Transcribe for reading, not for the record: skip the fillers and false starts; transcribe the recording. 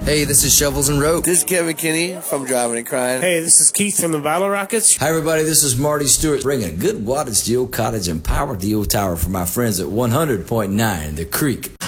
Hey, this is Shovels and Rope. This is Kevin Kinney from Driving and Crying. Hey, this is Keith from the Battle Rockets. Hi, everybody. This is Marty Stewart, bringing a good wattage to the old cottage and power to the old tower for my friends at 100.9 The Creek.